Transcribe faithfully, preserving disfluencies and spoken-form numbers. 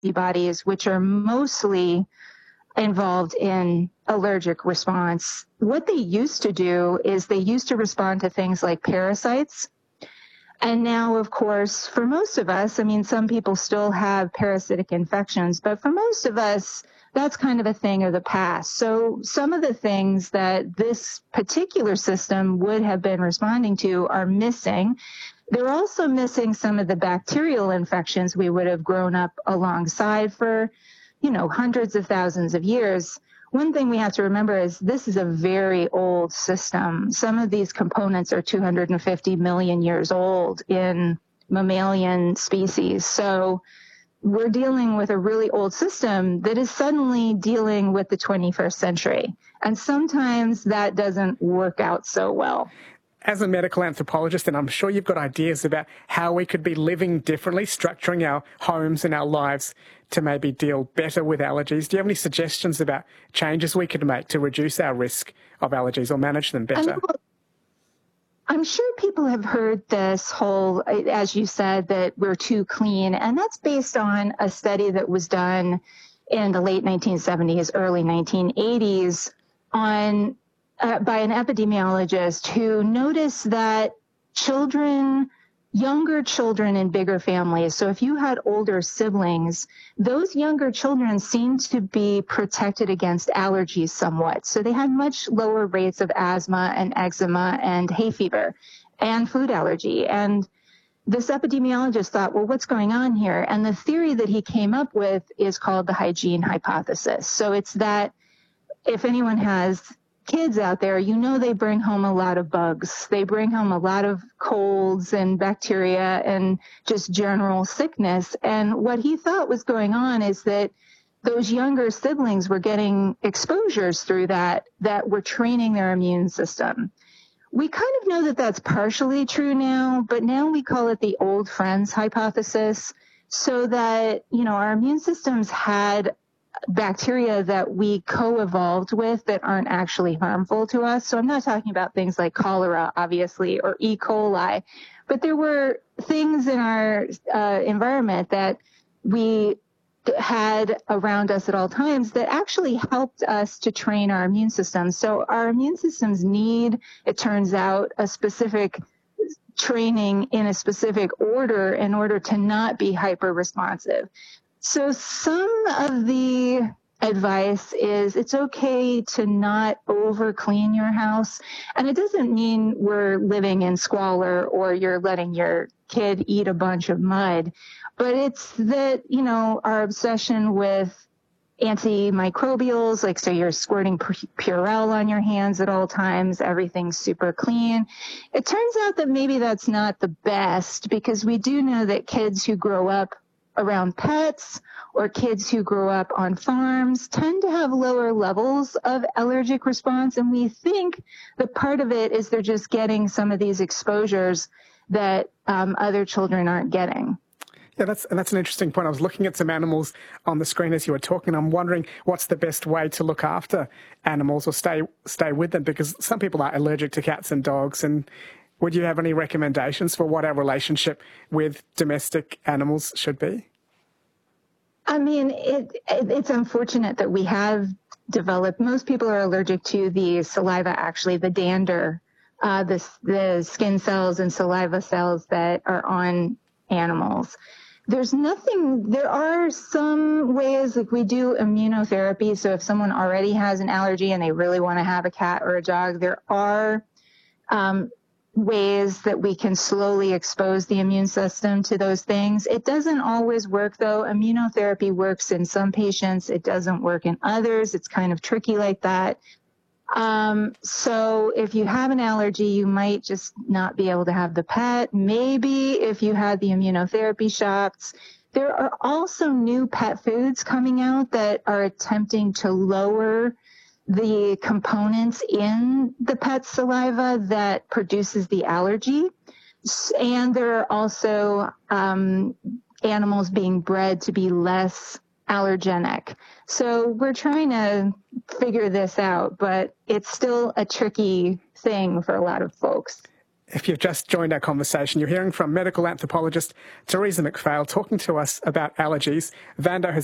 antibodies, which are mostly involved in allergic response. What they used to do is they used to respond to things like parasites. And now, of course, for most of us, I mean, some people still have parasitic infections, but for most of us, that's kind of a thing of the past. So some of the things that this particular system would have been responding to are missing. They're also missing some of the bacterial infections we would have grown up alongside for, you know, hundreds of thousands of years. One thing we have to remember is this is a very old system. Some of these components are two hundred fifty million years old in mammalian species. So we're dealing with a really old system that is suddenly dealing with the twenty-first century. And sometimes that doesn't work out so well. As a medical anthropologist, and I'm sure you've got ideas about how we could be living differently, structuring our homes and our lives to maybe deal better with allergies. Do you have any suggestions about changes we could make to reduce our risk of allergies or manage them better? I'm sure people have heard this whole, as you said, that we're too clean, and that's based on a study that was done in the late nineteen seventies, early nineteen eighties on uh, by an epidemiologist who noticed that children, younger children in bigger families, so if you had older siblings, those younger children seemed to be protected against allergies somewhat. So they had much lower rates of asthma and eczema and hay fever and food allergy. And this epidemiologist thought, well, what's going on here? And the theory that he came up with is called the hygiene hypothesis. So it's that if anyone has kids out there, you know they bring home a lot of bugs. They bring home a lot of colds and bacteria and just general sickness. And what he thought was going on is that those younger siblings were getting exposures through that that were training their immune system. We kind of know that that's partially true now, but now we call it the old friends hypothesis, so that, you know, our immune systems had bacteria that we co-evolved with that aren't actually harmful to us. So I'm not talking about things like cholera, obviously, or E. coli, but there were things in our uh, environment that we had around us at all times that actually helped us to train our immune system. So our immune systems need, it turns out, a specific training in a specific order in order to not be hyper responsive. So some of the advice is it's okay to not over clean your house. And it doesn't mean we're living in squalor or you're letting your kid eat a bunch of mud, but it's that, you know, our obsession with antimicrobials, like so you're squirting Purell on your hands at all times, everything's super clean. It turns out that maybe that's not the best, because we do know that kids who grow up around pets or kids who grow up on farms tend to have lower levels of allergic response. And we think that part of it is they're just getting some of these exposures that um, other children aren't getting. Yeah, that's, and that's an interesting point. I was looking at some animals on the screen as you were talking. I'm wondering what's the best way to look after animals or stay stay with them, because some people are allergic to cats and dogs. And would you have any recommendations for what our relationship with domestic animals should be? I mean, it, it, it's unfortunate that we have developed, most people are allergic to the saliva, actually, the dander, uh, the, the skin cells and saliva cells that are on animals. There's nothing, there are some ways, like we do immunotherapy. So if someone already has an allergy and they really want to have a cat or a dog, there are um, ways that we can slowly expose the immune system to those things. It doesn't always work, though. Immunotherapy works in some patients. It doesn't work in others. It's kind of tricky like that. Um, so if you have an allergy, you might just not be able to have the pet. Maybe if you had the immunotherapy shots. There are also new pet foods coming out that are attempting to lower the components in the pet's saliva that produces the allergy. And there are also um, animals being bred to be less allergenic. So we're trying to figure this out, but it's still a tricky thing for a lot of folks. If you've just joined our conversation, you're hearing from medical anthropologist Teresa McPhail talking to us about allergies. Vando has